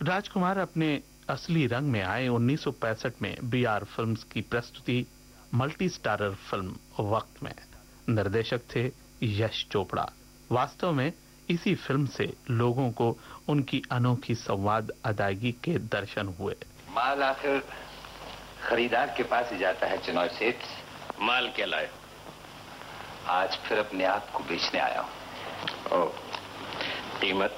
राजकुमार अपने असली रंग में आए 1965 में बीआर फिल्म्स की प्रस्तुति मल्टी स्टारर फिल्म वक्त में। निर्देशक थे यश चोपड़ा। वास्तव में इसी फिल्म से लोगों को उनकी अनोखी संवाद अदायगी के दर्शन हुए। माल आखिर खरीदार के पास ही जाता है चिनॉय सेठ। माल क्या लाए? आज फिर अपने आप को बेचने आया हूं। ओह, कीमत?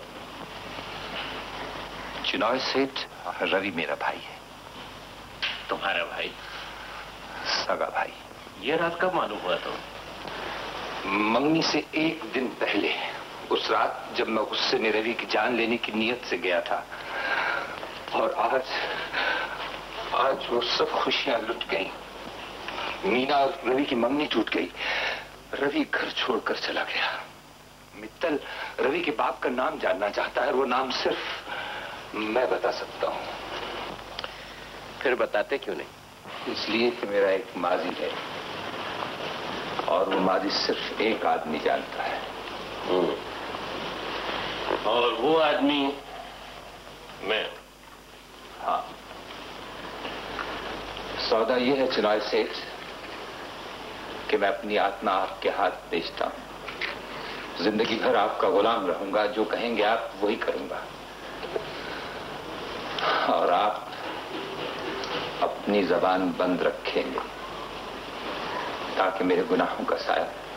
चिनॉय सेठ रवि मेरा भाई है। तुम्हारा भाई? सगा भाई। ये रात कब मालूम हुआ तो? मंगनी से एक दिन पहले, उस रात जब मैं गुस्से में रवि की जान लेने की नीयत से गया था। और आज वो सब खुशियां लुट गई। मीना और रवि की मंगनी टूट गई। रवि घर छोड़कर चला गया। मित्तल रवि के बाप का नाम जानना चाहता है और वो नाम सिर्फ मैं बता सकता हूं। फिर बताते क्यों नहीं? इसलिए कि मेरा एक माजी है और वो माजी सिर्फ एक आदमी जानता है। और वो आदमी मैं? हाँ। सौदा ये है चिनॉय सेठ कि मैं अपनी आत्मा आपके हाथ बेचता हूं। जिंदगी भर आपका गुलाम रहूंगा। जो कहेंगे आप वही करूंगा। और आप अपनी जबान बंद रखेंगे ताकि मेरे गुनाहों का साया